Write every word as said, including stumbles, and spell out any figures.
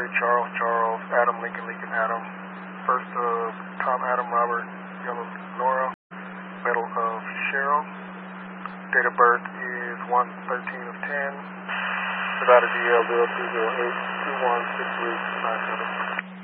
Mary, Charles, Charles, Adam, Lincoln, Lincoln, Adam. First of Tom, Adam, Robert, Yellow, Nora. Middle of Cheryl. Date of birth is one thirteen of ten. Nevada D L zero two zero eight two one six three nine seven.